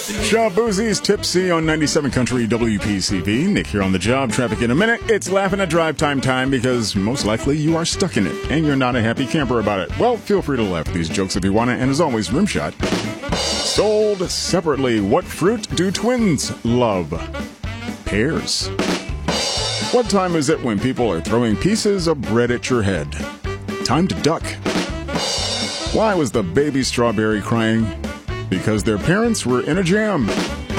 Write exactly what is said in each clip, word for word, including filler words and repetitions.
Shabuzi's Tipsy on ninety-seven Country W P C V. Nick here on the job. Traffic in a minute. It's laughing at drive time time because most likely you are stuck in it and you're not a happy camper about it. Well, feel free to laugh at these jokes if you want to. And as always, Rimshot. Sold separately. What fruit do twins love? Pears. What time is it when people are throwing pieces of bread at your head? Time to duck. Why was the baby strawberry crying? Because their parents were in a jam.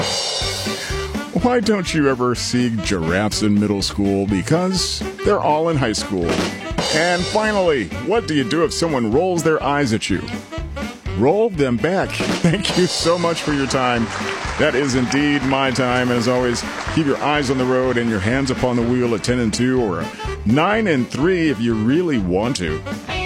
Why don't you ever see giraffes in middle school? Because they're all in high school. And finally, what do you do if someone rolls their eyes at you? Roll them back. Thank you so much for your time. That is indeed my time. And as always, keep your eyes on the road and your hands upon the wheel at ten and two or nine and three if you really want to.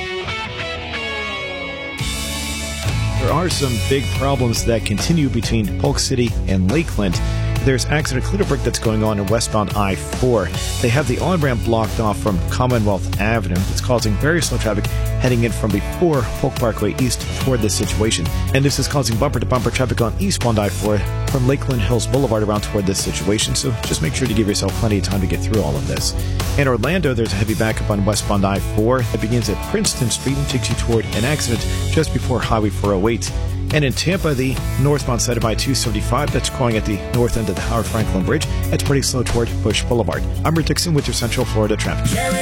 There are some big problems that continue between Polk City and Lakeland. There's accident cleanup work that's going on in westbound I four. They have the on-ramp blocked off from Commonwealth Avenue. It's causing very slow traffic heading in from before Polk Parkway east toward this situation. And this is causing bumper-to-bumper traffic on eastbound I four from Lakeland Hills Boulevard around toward this situation. So just make sure to give yourself plenty of time to get through all of this. In Orlando, there's a heavy backup on westbound I four. It begins at Princeton Street and takes you toward an accident just before Highway four oh eight. And in Tampa, the northbound side of I two seventy-five, that's calling at the north end of the Howard Franklin Bridge. That's pretty slow toward Bush Boulevard. I'm Rick Dixon with your Central Florida traffic.